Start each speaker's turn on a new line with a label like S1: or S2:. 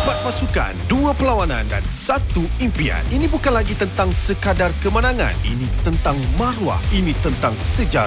S1: 4 pasukan, 2 perlawanan dan 1 impian. Ini bukan lagi tentang sekadar kemenangan. Ini tentang maruah. Ini tentang sejarah.